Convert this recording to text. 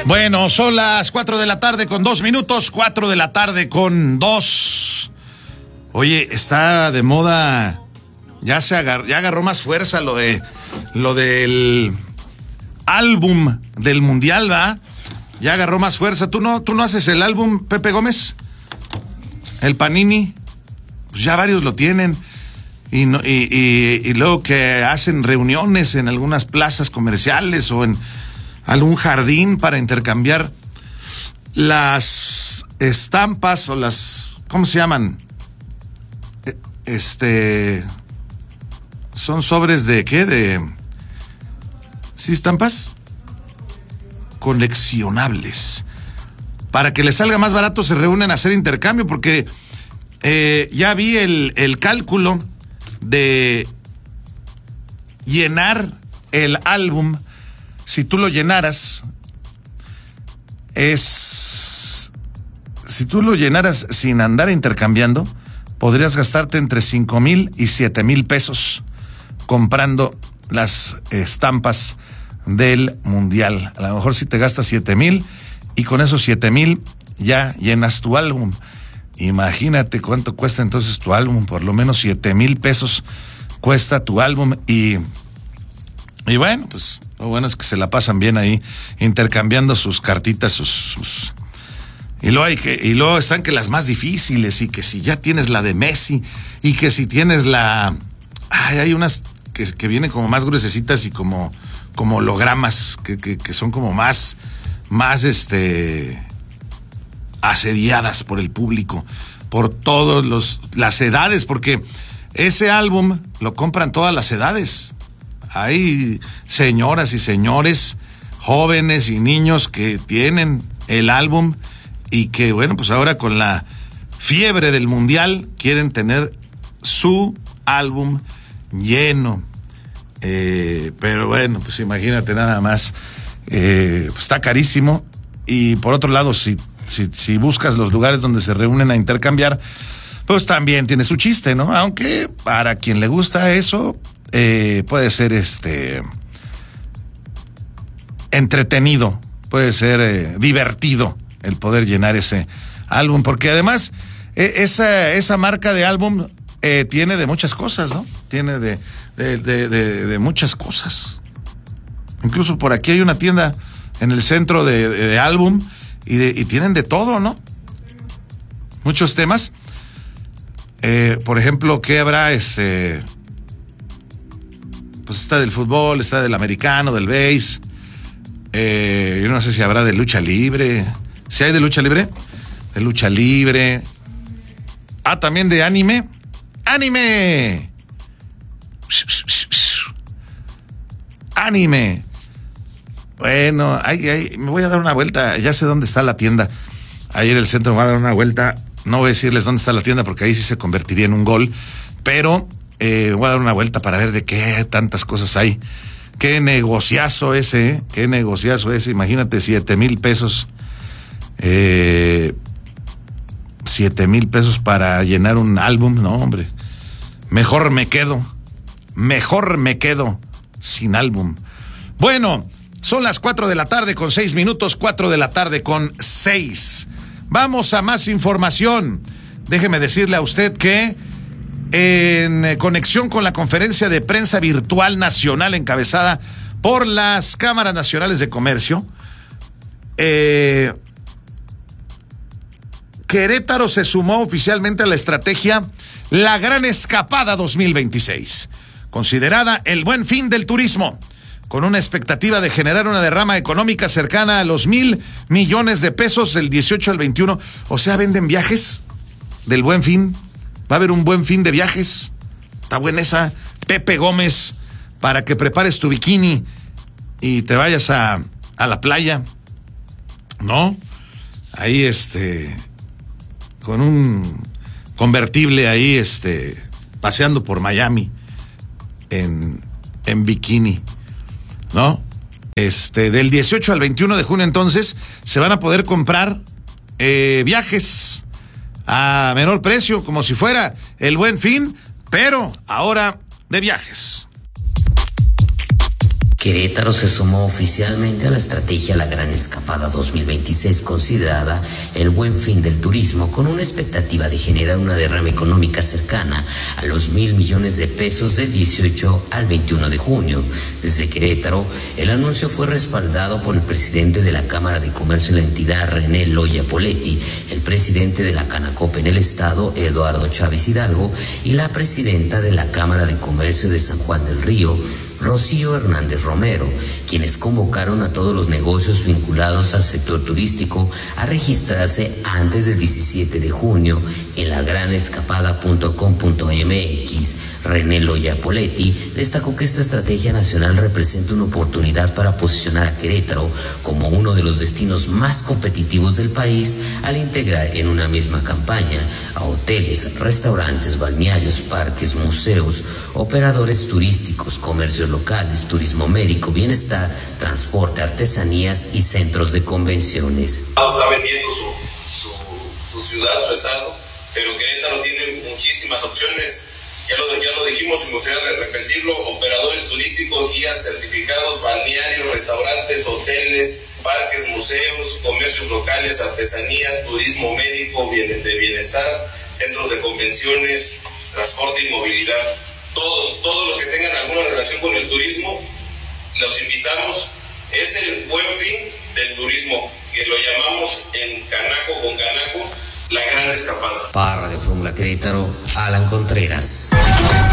Bueno, son las 4 de la tarde con 2 minutos, 4 de la tarde con 2. Oye, está de moda, ya agarró más fuerza lo del álbum del Mundial, ¿va? Ya agarró más fuerza. ¿Tú no haces el álbum, Pepe Gómez? El Panini. Pues ya varios lo tienen. Y luego que hacen reuniones en algunas plazas comerciales o en algún jardín para intercambiar las estampas o las, ¿cómo se llaman? Son sobres de ¿qué? ¿Sí, estampas? Coleccionables. Para que les salga más barato se reúnen a hacer intercambio, porque ya vi el cálculo de llenar el álbum. Si tú lo llenaras, si tú lo llenaras sin andar intercambiando, podrías gastarte entre 5,000 y 7,000 pesos comprando las estampas del Mundial. A lo mejor si te gastas 7,000 y con esos 7,000 ya llenas tu álbum. Imagínate cuánto cuesta entonces tu álbum. Por lo menos 7,000 pesos cuesta tu álbum. Y bueno, pues lo bueno es que se la pasan bien ahí intercambiando sus cartitas, sus y luego están que las más difíciles, y que si ya tienes la de Messi, y que si tienes hay unas que vienen como más gruesecitas y como hologramas que son como más asediadas por el público, por todas las edades, porque ese álbum lo compran todas las edades. Hay señoras y señores, jóvenes y niños que tienen el álbum y que, bueno, pues ahora con la fiebre del Mundial quieren tener su álbum lleno. Pero bueno, pues imagínate nada más. Pues está carísimo. Y por otro lado, si buscas los lugares donde se reúnen a intercambiar, pues también tiene su chiste, ¿no? Aunque para quien le gusta eso, puede ser entretenido, puede ser divertido el poder llenar ese álbum, porque además esa marca de álbum tiene de muchas cosas, ¿no? Tiene de muchas cosas. Incluso por aquí hay una tienda en el centro de álbum y tienen de todo, ¿no? Muchos temas. Por ejemplo, ¿qué habrá? Pues está del fútbol, está del americano, del béis. Yo no sé si habrá de lucha libre. ¿Sí hay de lucha libre? De lucha libre. Ah, también de anime. ¡Anime! ¡Anime! Bueno, me voy a dar una vuelta. Ya sé dónde está la tienda. Ahí en el centro me voy a dar una vuelta. No voy a decirles dónde está la tienda porque ahí sí se convertiría en un gol. Pero voy a dar una vuelta para ver de qué tantas cosas hay. Qué negociazo ese, ¿eh? Qué negociazo ese. Imagínate, 7,000 pesos. 7,000 pesos para llenar un álbum. No, hombre. Mejor me quedo sin álbum. Bueno, son las 4 de la tarde con 6 minutos, 4 de la tarde con 6. Vamos a más información. Déjeme decirle a usted que en conexión con la conferencia de prensa virtual nacional encabezada por las cámaras nacionales de comercio, Querétaro se sumó oficialmente a la estrategia La Gran Escapada 2026, considerada el buen fin del turismo, con una expectativa de generar una derrama económica cercana a los 1,000 millones de pesos del 18 al 21. O sea, venden viajes del buen fin. Va a haber un buen fin de viajes. Está buena esa, Pepe Gómez, para que prepares tu bikini y te vayas a la playa, ¿no? Ahí con un convertible ahí paseando por Miami en bikini, ¿no? Del 18 al 21 de junio entonces se van a poder comprar viajes a menor precio, como si fuera el buen fin, pero ahora de viajes. Querétaro se sumó oficialmente a la estrategia La Gran Escapada 2026, considerada el buen fin del turismo, con una expectativa de generar una derrama económica cercana a los 1,000 millones de pesos del 18 al 21 de junio. Desde Querétaro, el anuncio fue respaldado por el presidente de la Cámara de Comercio de la entidad, René Loya Poletti, el presidente de la Canacope en el estado, Eduardo Chávez Hidalgo, y la presidenta de la Cámara de Comercio de San Juan del Río, Rocío Hernández Romero, quienes convocaron a todos los negocios vinculados al sector turístico a registrarse antes del 17 de junio en lagranescapada.com.mx. René Loya Poletti destacó que esta estrategia nacional representa una oportunidad para posicionar a Querétaro como uno de los destinos más competitivos del país, al integrar en una misma campaña a hoteles, restaurantes, balnearios, parques, museos, operadores turísticos, comercios locales, turismo médico, bienestar, transporte, artesanías y centros de convenciones. Está vendiendo su ciudad, su estado, pero Querétaro tiene muchísimas opciones. Ya lo dijimos y me gustaría repetirlo: operadores turísticos, guías certificados, balnearios, restaurantes, hoteles, parques, museos, comercios locales, artesanías, turismo médico, de bienestar, centros de convenciones, transporte y movilidad. Todos los que tengan alguna relación con el turismo, los invitamos. Es el buen fin del turismo, que lo llamamos en Canaco con Canaco, La Gran Escapada. Para Radio Fórmula Querétaro, Alan Contreras.